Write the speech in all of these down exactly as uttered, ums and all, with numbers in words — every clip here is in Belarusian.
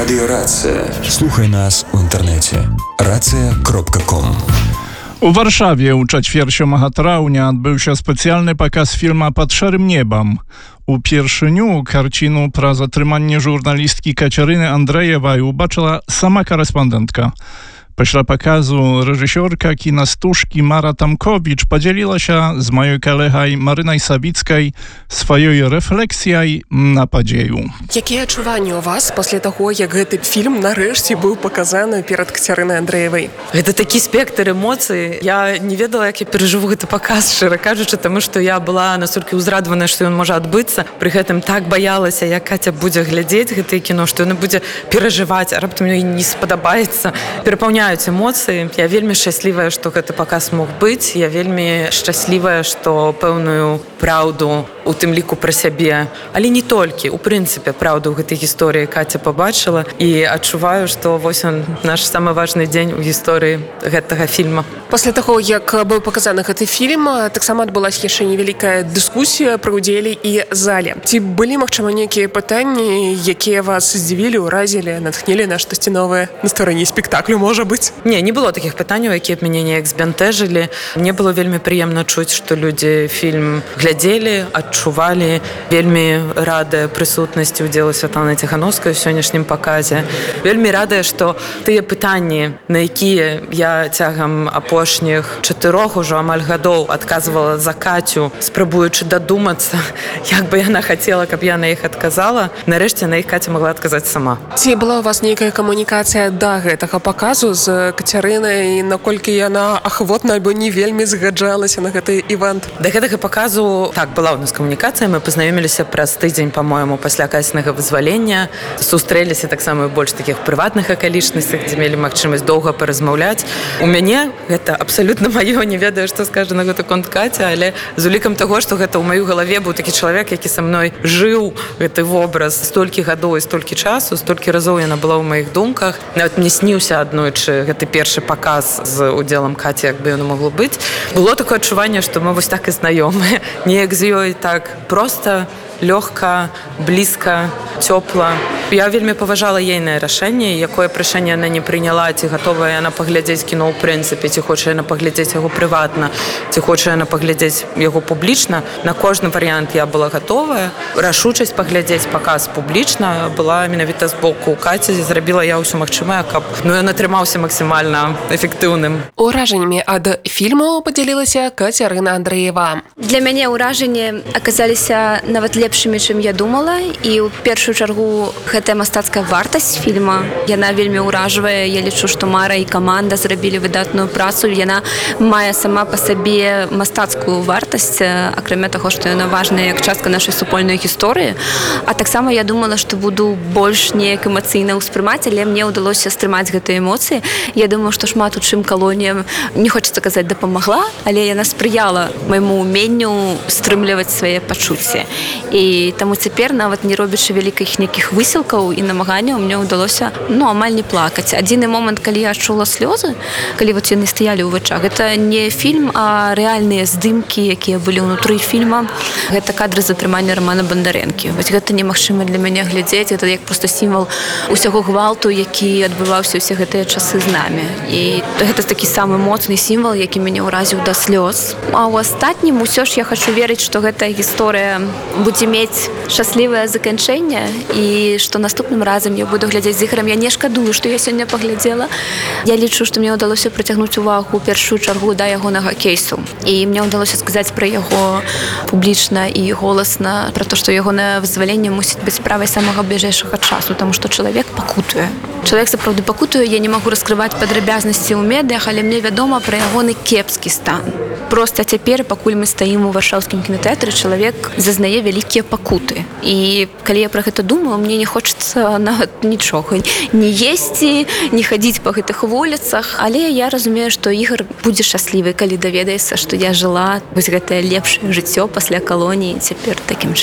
Радіо Рація. Слухай нас у інтернеті. рація крапка ком. У Варшаве у чацвер сёмага траўня адбыўся спецыяльны паказ фільма «Пад шэрым небам». Упершыню карціну пра затрыманне журналісткі Кацярыны Андрэевай убачыла сама корэспандэнтка. Пасля паказу рэжысёрка кінастужкі Мара Тамкowicz падзялілася з маёй калегай Марынай Савіцкай сваёй рэфлексіяй на падзею. Якія адчуванні у вас пасля таго, як гэты фільм нарэшце быў паказаны перад Кацярынай Андрэевай? Гэта такі спектр эмоцый. Я не ведала, як я перажыву гэты паказ, шчыра кажучы, таму што я была настолькі ўзрадаваная, што ён можа адбыцца. Пры гэтым так баялася, як Каця будзе глядзець гэтае кіно, што яна будзе перажываць, а раптам ёй не спадабаецца. Перапаўняюць эмоцыі. Я вельмі шчаслівая, што гэты паказ мог быць. Я вельмі шчаслівая, што пэўную праўду, у тым ліку пра сябе, але не толькі, у прынцыпе, праўду ў гэтай гісторыі Каця пабачыла і адчуваю, што вось он, наш самы важны дзень у гісторыі гэтага фільма. Пасля таго, як быў паказаны гэты фільм, таксама адбылася яшчэ невялікая дыскусія пры ўдзеле і зале. Ці былі, магчыма, нейкія пытанні, якія вас здзівілі, уразілі, натхнілі на штосьці новае на стварэнні спектаклю, можа быць? Не, не было такіх пытанняў, якія б мяне неяк збянтэжылі. Мне было вельмі прыемна чуць, што людзі фільм глядзелі, адчувалі, вельмі радая прысутнасці ўдзелу Святланы Ціхановскай у сённяшнім паказе. Вельмі радая, што тыя пытанні, на якія я цягам апошніх чатырох ужо амаль гадоў адказвала за Кацю, спрабуючы дадумацца, як бы яна хацела, каб я на іх адказала, нарэшце на іх Каця могла адказаць сама. Ці была ў вас нейкая камунікацыя да гэтага паказу з Кацярынай, наколькі яна ахвотна альбо не вельмі згаджалася на гэты івент? Да гэтага паказу, так, была ў нас камунікацыя, мы пазнаёміліся праз тыдзень, па-мойму, пасля Кацінага вызвалення, сустрэліся таксама ў больш такіх прыватных акалічнасцях, дзе мелі магчымасць доўга паразмаўляць. У мяне гэта абсалютна маё, не ведаю, што скажа на гэты конт Каця, але з улікам таго, што гэта ў маёй галаве быў такі чалавек, які са мной жыў гэты вобраз столькі гадоў і столькі часу, столькі разоў яна была ў маіх думках. Нават мне сніўся аднойчы гэты першы паказ з удзелам Каці, як бы яно магло быць. Было такое адчуванне, што мы вось так і знаёмыя. Неяк з ёй так проста, лёгка, блізка, цёпла. Я вельмі паважала ейнае рашэнне, якое рашэнне яна не прыняла, ці гатовая яна паглядзець кіно ў прынцыпе, ці хоча яна паглядзець яго прыватна, ці хоча яна паглядзець яго публічна. На кожны варыянт я была гатовая. Рашучасць паглядзець паказ публічна была менавіта з боку Каці. Зрабіла я ўсё магчымае, каб ну, ён атрымаўся максімальна эфектыўным. Уражаннямі ад фільму падзялілася Кацярына Андрэева. Для мяне ўражанні аказаліся нават лепшымі, чым я думала, і ў першую чаргу гэтая мастацкая вартасць фільма, яна вельмі ўражвае. Я лічу, што Мара і каманда зрабілі выдатную працу. Яна мае сама па сабе мастацкую вартасць, акрамя таго, што яна важная як частка нашай супольнай гісторыі. А таксама я думала, што буду больш неяк эмацыйна ўспрымаць, але мне ўдалося стрымаць гэтыя эмоцыі. Я думаю, што шмат у чым калонія, не хочацца казаць, дапамагла, але яна спрыяла майму уменню стрымліваць свае пачуцці. І таму цяпер, нават не робячы вялікіх нейкіх высілкаў і намаганняў, мне ўдалося ну, амаль не плакаць. Адзіны момант, калі я адчула слёзы, калі вот яны стаялі ў вачах, гэта не фільм, а рэальныя здымкі, якія былі ўнутры фільма. Гэта кадры затрымання Романа Бандарэнкі. Вось гэта немагчыма для мяне глядзець. Гэта як проста сімвал усяго гвалту, які адбываўся ўсе гэтыя часы з намі. І гэта такі самы моцны сімвал, які мяне ўразіў да слёз. А ў астатнім усё ж я хачу верыць, што гэтая гісторыя будзе мець шчаслівае заканчэнне і што наступным разам я буду глядзець з іграм. Я не шкадую, што я сёння паглядзела. Я лічу, што мне ўдалося прыцягнуць увагу ў першую чаргу да ягонага кейсу. І мне ўдалося сказаць пра яго публічна і голасна, пра то, што ягонае вызваленне мусіць быць справай самага бліжэйшага часу, таму што чалавек пакутуе. Чалавек сапраўды пакутуе, я не магу раскрываць падрабязнасці ў медыях, але мне вядома пра ягоны кепскі стан. Проста цяпер, пакуль мы стаім у варшаўскім кінотэатры, чалавек зазнае вялікія пакуты. І калі я пра гэта думаю, мне не хочацца нават нічога. Не есці, не хадзіць па гэтых вуліцах, але я разумею, што Ігор будзе шчаслівы, калі даведаецца, што я жыла вось гэтае лепшае жыццё пасля калоніі цяпер такім чынам.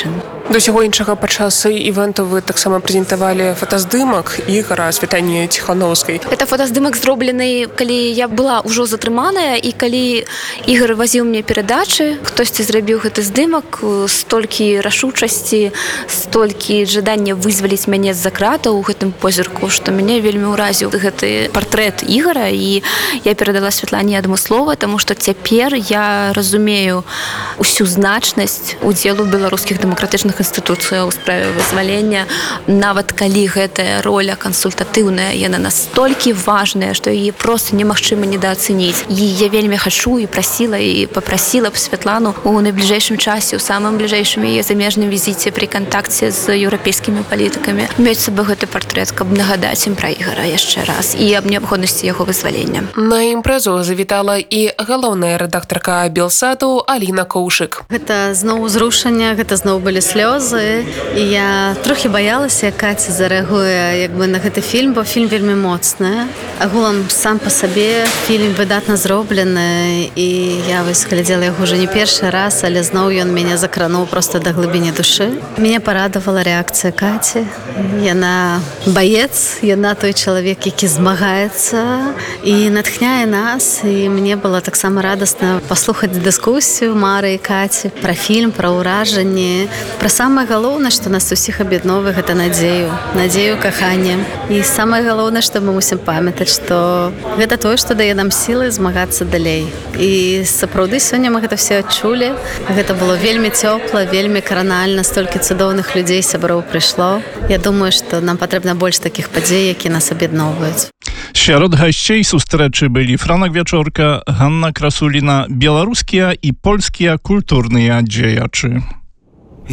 До ўсяго іншага падчас івенту вы таксама прэзентавалі фотаздымак Ігара Святлане Ціхановскай. Это фотаздымак зроблены, калі я была ўжо затрыманая, і калі Ігар вазіў мне перадачы, хтосьці зрабіў гэты здымак, столькі рашучасці, столькі жадання вызваліць мяне з-за кратаў у гэтым позірку, што мяне вельмі ўразіў гэты партрэт Ігара, і я перадала Святлане адмыслова, таму што цяпер я разумею усю значнасць удзелу беларускіх дэмакратычных інстытуцыяў у справе вызвалення, нават калі гэтая роля кансультатыўная, яна настолькі важная, што яе проста немагчыма недаацэніць. І я вельмі хачу і прасіла і папрасіла б Святлану у найбліжэйшым часе, у самым бліжэйшым яе замежным візіце пры кантакце з еўрапейскімі палітыкамі мець сабе гэты партрэт, каб нагадаць ім пра Ігара яшчэ раз і аб неабходнасці яго вызвалення. На імпрэзу завітала і галоўная рэдактарка Белсату Аліна Коўшык. Гэта зноў узрушэнне, гэта зноў былі слёзы, і я трохі баялася, як Каця зарэагуе як бы на гэты фільм, бо фільм вельмі моцны. Агулам сам па сабе фільм выдатна зроблены, і я вось глядзела яго ўжо не першы раз, але зноў ён мяне закрануў проста да глыбіні душы. Мяне парадавала рэакцыя Каці. Яна баец, яна той чалавек, які змагаецца і натхняе нас, і мне было таксама радасна паслухаць дыскусію Мары і Каці пра фільм, пра ўражанні, пра самае галоўнае, што нас усіх аб'ядноўвае, гэта надзею, надзею кахання. І самае галоўнае, што мы мусім памятаць, што гэта тое, што дае нам сілы змагацца далей. І сапраўды сёння мы гэта все адчулі. Гэта было вельмі цёпла, вельмі кранальна, столькі цудоўных людзей, сяброў прыйшло. Я думаю, што нам патрэбна больш такіх падзей, які нас аб'ядноўваюць. Сярод гасцей сустрэчы былі Франак Вячорка, Ганна Красуліна, беларускія і польскія культурныя дзеячы.